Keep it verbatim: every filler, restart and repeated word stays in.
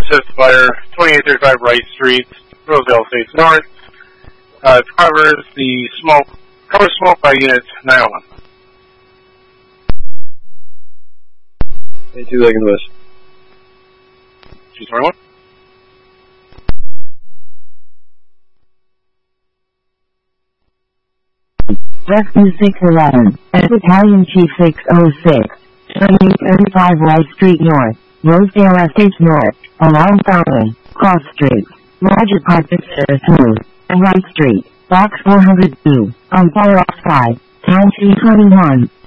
assist fire, twenty-eight thirty-five Rice Street, Rosedale Estates North. Uh, it covers the smoke, covers smoke by Unit nine oh one. twenty-two Lincoln West. two twenty-one. Rescue six eleven, at Battalion Chief six oh six, twenty-eight thirty-five Rice Street North, Rosedale Estates North, along Fountain, Cross Street, Roger Park Victor Smooth, and Rice Street, Box four hundred two, on Fire Off five, Town C twenty-one.